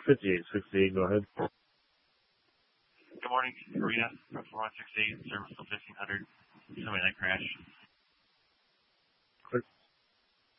5868, go ahead. Good morning, Arena, 4168, service till 1500. Somebody that crash.